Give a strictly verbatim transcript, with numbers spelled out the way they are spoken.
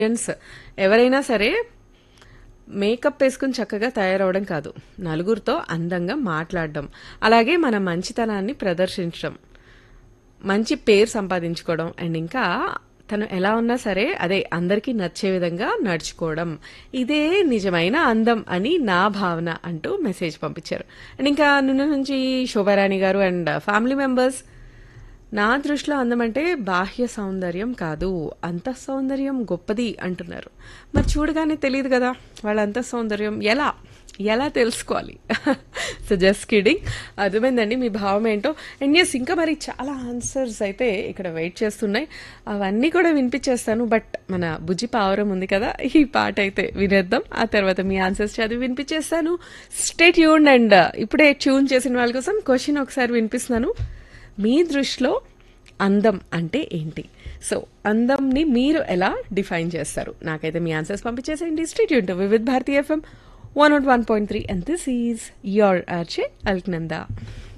Gents ఎవరైనా సరే makeup వేసుకుని చక్కగా తయారవడం కాదు, నలుగురితో అందంగా మాట్లాడడం, అలాగే మన మంచితనాన్ని ప్రదర్శించడం, మంచి పేరు సంపాదించుకోవడం, అండ్ ఇంకా తను ఎలా ఉన్నా సరే అదే అందరికీ నచ్చే విధంగా నడుచుకోవడం, ఇదే నిజమైన అందం అని నా భావన అంటూ మెసేజ్ పంపించారు. అండ్ ఇంకా నిన్న నుంచి శోభారాణి గారు అండ్ ఫ్యామిలీ మెంబర్స్, నా దృష్టిలో అందం అంటే బాహ్య సౌందర్యం కాదు, అంతః సౌందర్యం గొప్పది అంటున్నారు. మరి చూడగానే తెలియదు కదా వాళ్ళ అంతః సౌందర్యం ఎలా ఎలా తెలుసుకోవాలి. సో జస్ట్ కిడింగ్, అర్థమైందండి మీ భావం ఏంటో. అండ్ ఎస్, ఇంకా మరి చాలా ఆన్సర్స్ అయితే ఇక్కడ వెయిట్ చేస్తున్నాయి, అవన్నీ కూడా వినిపించేస్తాను. బట్ మన బుజ్జి పావురం ఉంది కదా, ఈ పాట అయితే వినేద్దాం, ఆ తర్వాత మీ ఆన్సర్స్ చదివి వినిపించేస్తాను. Stay tuned. అండ్ ఇప్పుడే ట్యూన్ చేసిన వాళ్ళ కోసం క్వశ్చన్ ఒకసారి వినిపిస్తున్నాను. మీ దృష్టిలో అందం అంటే ఏంటి? సో అందంని మీరు ఎలా డిఫైన్ చేస్తారు? నాకైతే మీ answers పంపించేసేయండి. Street Yoon with Bharati FM one not one point three, and this is your ఆర్చే Alaknanda.